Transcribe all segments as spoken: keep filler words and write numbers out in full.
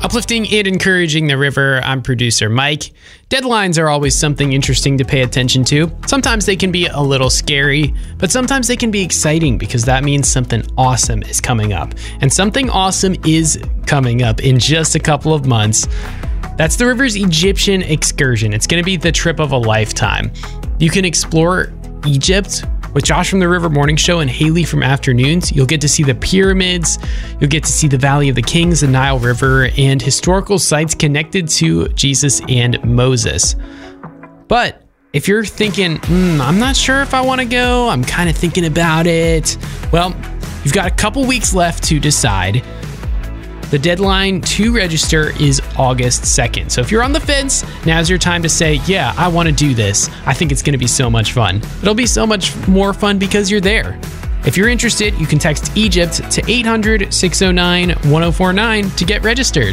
Uplifting and encouraging the river, I'm producer Mike. Deadlines are always something interesting to pay attention to. Sometimes they can be a little scary, but sometimes they can be exciting because that means something awesome is coming up. And something awesome is coming up in just a couple of months. That's the River's Egyptian excursion. It's going to be the trip of a lifetime. You can explore Egypt with Josh from the River Morning Show and Haley from Afternoons. You'll get to see the pyramids, you'll get to see the Valley of the Kings, the Nile River, and historical sites connected to Jesus and Moses. But if you're thinking, mm, I'm not sure if I want to go, I'm kind of thinking about it, well, you've got a couple weeks left to decide. The deadline to register is August second. So if you're on the fence, now's your time to say, yeah, I want to do this. I think it's going to be so much fun. It'll be so much more fun because you're there. If you're interested, you can text Egypt to eight hundred, six oh nine, one oh four nine to get registered.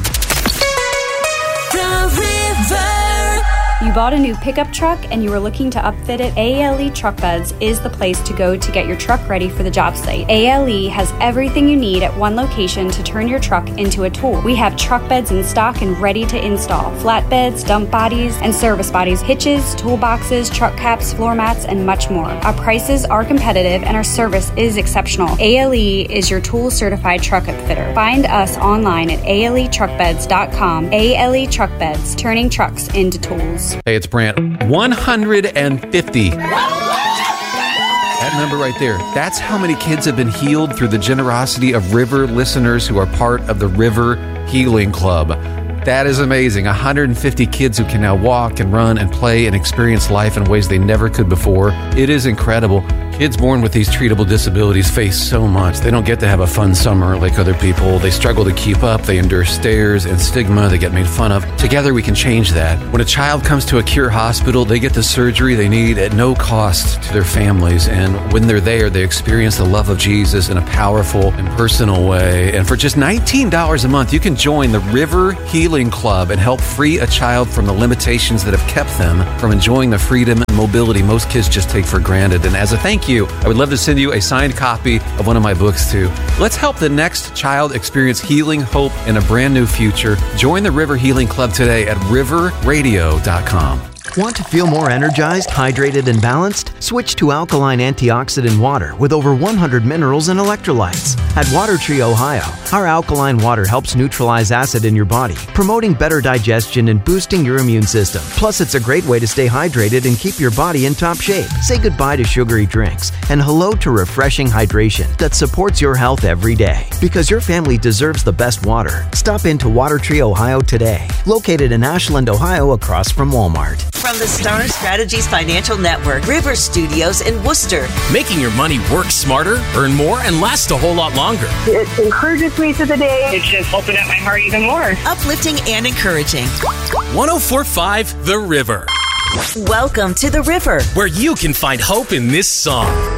The River. You bought a new pickup truck and you were looking to upfit it? A L E Truck Beds is the place to go to get your truck ready for the job site. A L E has everything you need at one location to turn your truck into a tool. We have truck beds in stock and ready to install. Flatbeds, dump bodies, and service bodies, hitches, toolboxes, truck caps, floor mats, and much more. Our prices are competitive and our service is exceptional. A L E is your tool certified truck upfitter. Find us online at A L E truck beds dot com. A L E Truck Beds, turning trucks into tools. Hey, it's Brant. one hundred fifty. That number right there, that's how many kids have been healed through the generosity of River listeners who are part of the River Healing Club. That is amazing. one hundred fifty kids who can now walk and run and play and experience life in ways they never could before. It is incredible. Kids born with these treatable disabilities face so much. They don't get to have a fun summer like other people. They struggle to keep up. They endure stares and stigma. They get made fun of. Together, we can change that. When a child comes to a Cure hospital, they get the surgery they need at no cost to their families. And when they're there, they experience the love of Jesus in a powerful and personal way. And for just nineteen dollars a month, you can join the River Healing Club and help free a child from the limitations that have kept them from enjoying the freedom and mobility most kids just take for granted. And as a thank you, I would love to send you a signed copy of one of my books too. Let's help the next child experience healing, hope, and a brand new future. Join the River Healing Club today at river radio dot com. Want to feel more energized, hydrated, and balanced? Switch to alkaline antioxidant water with over one hundred minerals and electrolytes. At Water Tree Ohio, our alkaline water helps neutralize acid in your body, promoting better digestion and boosting your immune system. Plus, it's a great way to stay hydrated and keep your body in top shape. Say goodbye to sugary drinks and hello to refreshing hydration that supports your health every day. Because your family deserves the best water. Stop into Water Tree Ohio today. Located in Ashland, Ohio, across from Walmart. From the Star Strategies Financial Network, River Studios in Worcester. Making your money work smarter, earn more, and last a whole lot longer. It encourages me to the day. It's just opened up my heart even more. Uplifting and encouraging. one oh four point five The River. Welcome to The River, where you can find hope in this song.